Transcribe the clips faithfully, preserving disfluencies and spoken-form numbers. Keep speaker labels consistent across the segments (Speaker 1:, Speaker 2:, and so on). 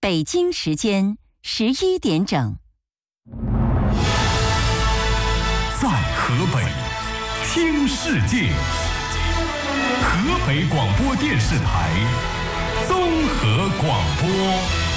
Speaker 1: 北京时间十一点整。
Speaker 2: 在河北听世界，河北广播电视台综合广播。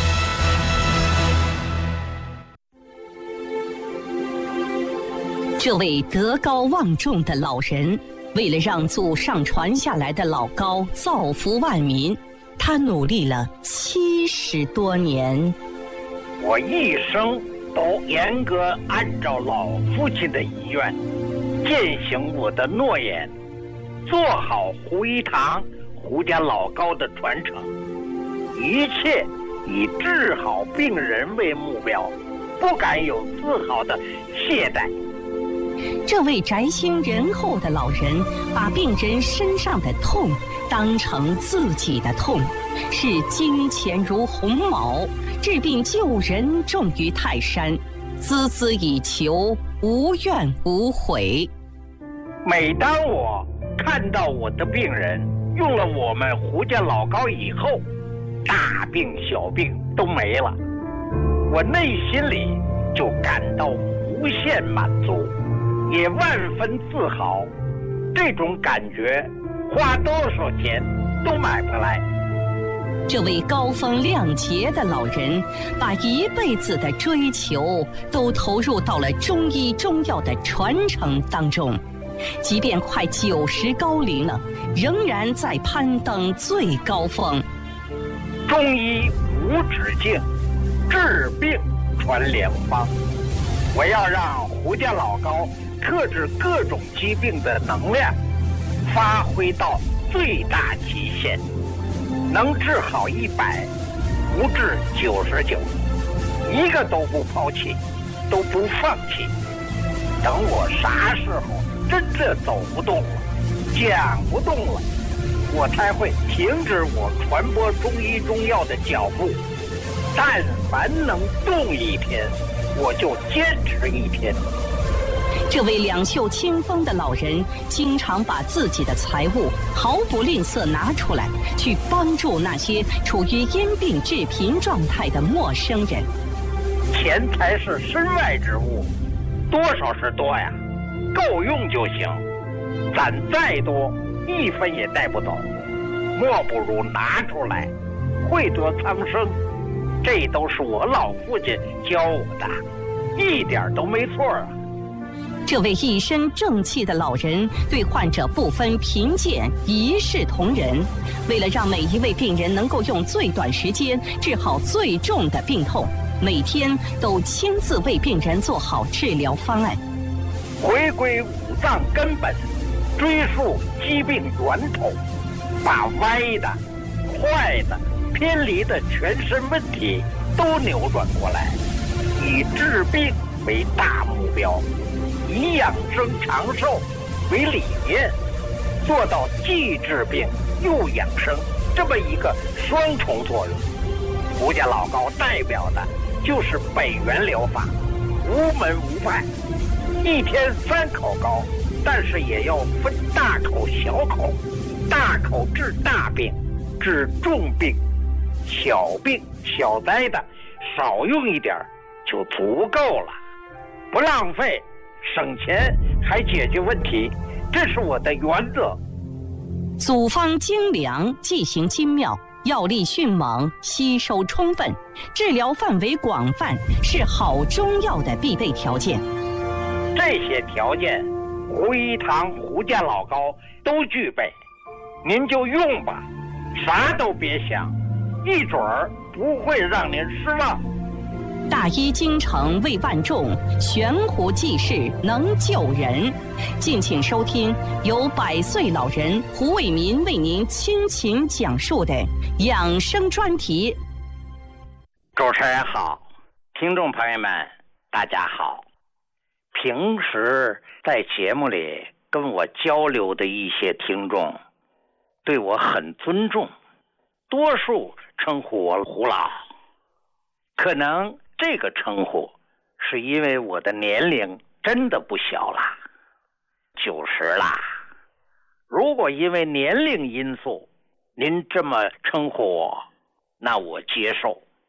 Speaker 3: 这位德高望重的老人，为了让祖上传下来的老高造福万民，他努力了七十多年。
Speaker 4: 我一生都严格按照老父亲的遗愿，践行我的诺言，做好胡一堂、胡家老高的传承，一切以治好病人为目标，不敢有丝毫的懈怠。
Speaker 3: 这位宅心仁厚的老人，把病人身上的痛当成自己的痛，视金钱如鸿毛，治病救人重于泰山，孜孜以求，无怨无悔。
Speaker 4: 每当我看到我的病人用了我们胡家老高以后，大病小病都没了，我内心里就感到无限满足，也万分自豪。这种感觉花多少钱都买不来。
Speaker 3: 这位高风亮节的老人，把一辈子的追求都投入到了中医中药的传承当中，即便快九十高龄了，仍然在攀登最高峰。
Speaker 4: 中医无止境，治病传良方。我要让胡家老高克制各种疾病的能量发挥到最大极限，能治好一百，不治九十九，一个都不抛弃，都不放弃。等我啥时候真的走不动了，讲不动了，我才会停止我传播中医中药的脚步。但凡能动一天，我就坚持一天。
Speaker 3: 这位两袖清风的老人，经常把自己的财物毫不吝啬拿出来，去帮助那些处于因病致贫状态的陌生人。
Speaker 4: 钱财是身外之物，多少是多呀，够用就行。攒再多，一分也带不走，莫不如拿出来，惠泽苍生。这都是我老父亲教我的，一点都没错啊。
Speaker 3: 这位一身正气的老人，对患者不分贫贱，一视同仁。为了让每一位病人能够用最短时间治好最重的病痛，每天都亲自为病人做好治疗方案。
Speaker 4: 回归五脏根本，追溯疾病源头，把歪的、坏的、偏离的全身问题都扭转过来，以治病为大目标，以养生长寿为理念，做到既治病又养生这么一个双重作用。胡家老高代表的就是北元疗法，无门无派，一天三口高，但是也要分大口小口，大口治大病，治重病，小病小灾的少用一点就足够了，不浪费，省钱还解决问题，这是我的原则。
Speaker 3: 组方精良，剂型精妙，药力迅猛，吸收充分，治疗范围广泛，是好中药的必备条件。
Speaker 4: 这些条件，胡一堂、胡家老高都具备，您就用吧，啥都别想，一准儿不会让您失望。
Speaker 3: 大医精诚为万众，悬壶济世能救人。敬请收听由百岁老人胡伟民为您倾情讲述的养生专题。
Speaker 4: 主持人好，听众朋友们大家好。平时在节目里跟我交流的一些听众对我很尊重，多数称呼我胡老。可能这个称呼是因为我的年龄真的不小了，九十啦。如果因为年龄因素您这么称呼我，那我接受。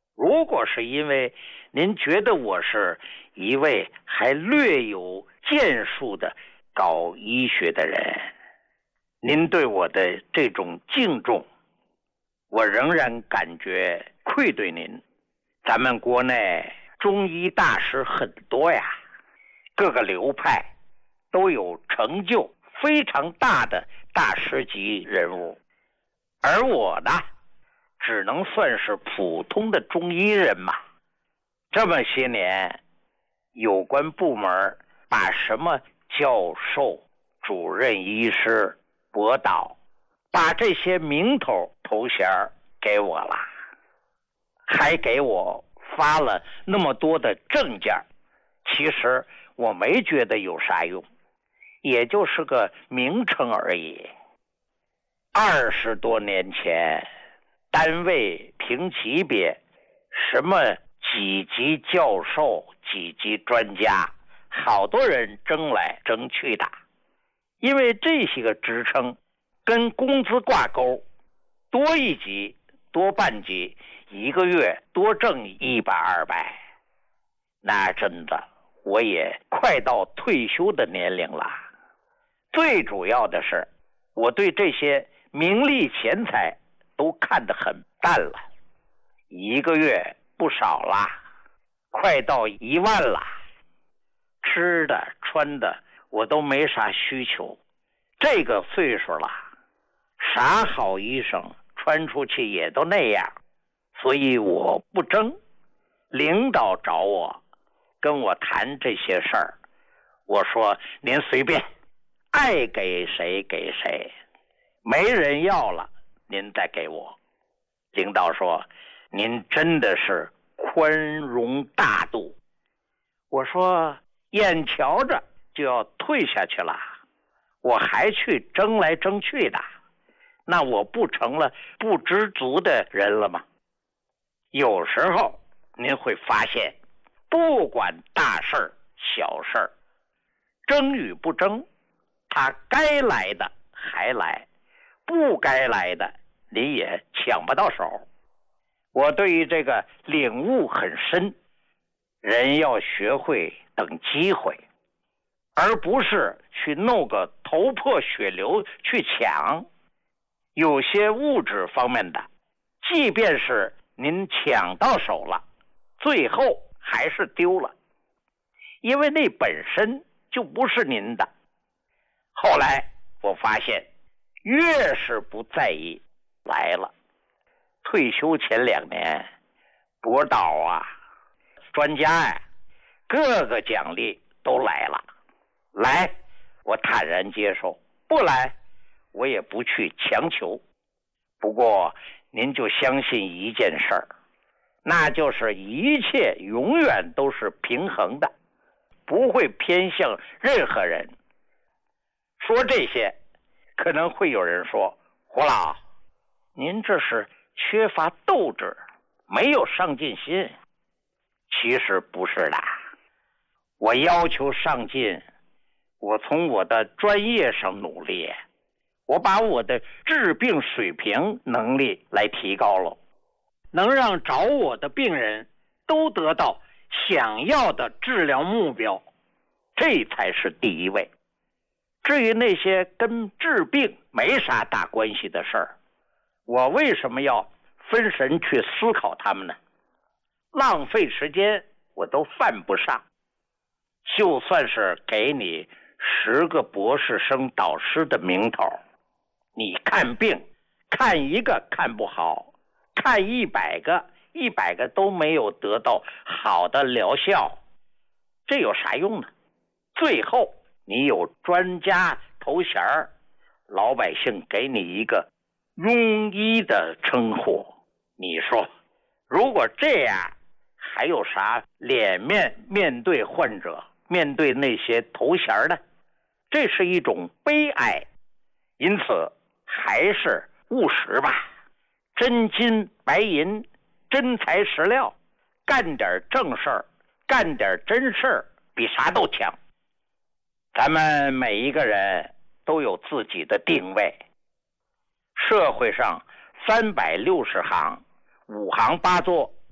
Speaker 4: 如果是因为您觉得我是一位还略有建树的搞医学的人，您对我的这种敬重，我仍然感觉愧对您。咱们国内中医大师很多呀，各个流派都有成就非常大的大师级人物，而我呢，只能算是普通的中医人嘛。这么些年，有关部门把什么教授、主任医师、博导，把这些名头头衔给我了，还给我发了那么多的证件。其实我没觉得有啥用，也就是个名称而已。二十多年前，单位评级别，什么几级教授、几级专家，好多人争来争去的。因为这些个职称跟工资挂钩，多一级、多半级，一个月多挣一百二百，那真的我也快到退休的年龄了。最主要的是，我对这些名利钱财都看得很淡了，一个月不少啦，快到一万了。吃的穿的我都没啥需求，这个岁数了，啥好衣裳穿出去也都那样，所以我不争。领导找我跟我谈这些事儿，我说您随便，爱给谁给谁，没人要了您再给我。领导说您真的是宽容大度。我说眼瞧着就要退下去了，我还去争来争去的，那我不成了不知足的人了吗？有时候您会发现，不管大事儿小事儿，争与不争，他该来的还来，不该来的您也抢不到手。我对于这个领悟很深，人要学会等机会，而不是去弄个头破血流去抢。有些物质方面的，即便是您抢到手了，最后还是丢了，因为那本身就不是您的。后来我发现，越是不在意，来了。退休前两年，博导啊、专家呀、啊，各个奖励都来了。来，我坦然接受；不来，我也不去强求。不过，您就相信一件事儿，那就是一切永远都是平衡的，不会偏向任何人。说这些，可能会有人说：“胡老，您这是缺乏斗志，没有上进心。”其实不是的，我要求上进，我从我的专业上努力，我把我的治病水平能力来提高了，能让找我的病人都得到想要的治疗目标，这才是第一位。至于那些跟治病没啥大关系的事儿，我为什么要分神去思考他们呢？浪费时间我都犯不上。就算是给你十个博士生导师的名头，你看病看一个看不好，看一百个一百个都没有得到好的疗效，这有啥用呢？最后你有专家头衔，老百姓给你一个庸医的称呼，你说如果这样，还有啥脸面面对患者，面对那些头衔呢？这是一种悲哀。因此还是务实吧，真金白银，真材实料，干点正事儿，干点真事儿，比啥都强。咱们每一个人都有自己的定位，社会上三百六十行，五行八作，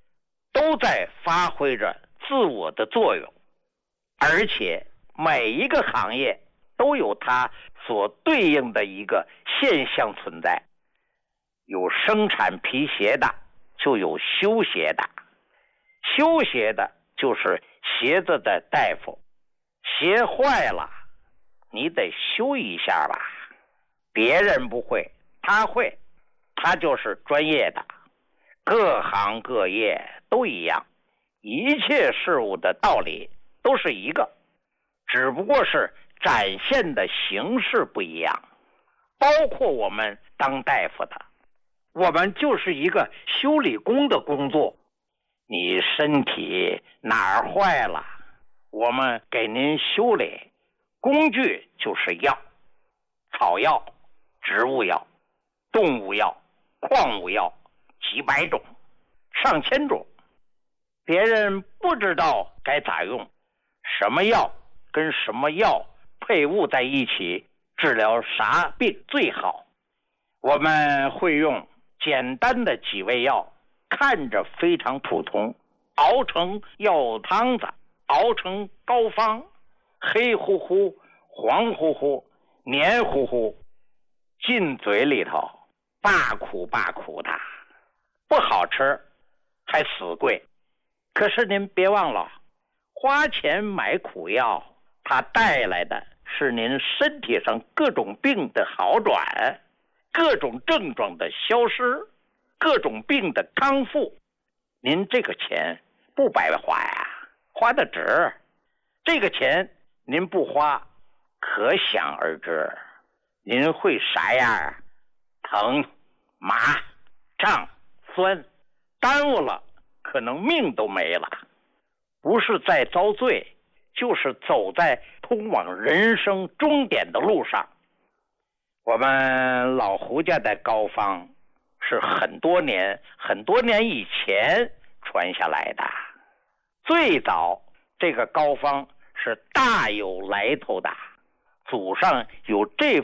Speaker 4: 都在发挥着自我的作用，而且每一个行业都有它所对应的一个现象存在。有生产皮鞋的，就有修鞋的，修鞋的就是鞋子的大夫，鞋坏了你得修一下吧，别人不会他会，他就是专业的。各行各业都一样，一切事物的道理都是一个，只不过是展现的形式不一样。包括我们当大夫的，我们就是一个修理工的工作。你身体哪儿坏了，我们给您修理，工具就是药，草药、植物药、动物药、矿物药，几百种上千种，别人不知道该咋用，什么药跟什么药配伍在一起治疗啥病最好。我们会用简单的几味药，看着非常普通，熬成药汤子，熬成膏方，黑乎乎、黄乎乎、黏糊糊，进嘴里头罢苦罢苦的，不好吃还死贵。可是您别忘了，花钱买苦药，它带来的是您身体上各种病的好转，各种症状的消失，各种病的康复。您这个钱不白花呀，花的值。这个钱您不花，可想而知您会啥样，疼、麻、胀、酸，耽误了可能命都没了。不是在遭罪，就是走在通往人生终点的路上。我们老胡家的膏方是很多年很多年以前传下来的，最早这个膏方是大有来头的，祖上有这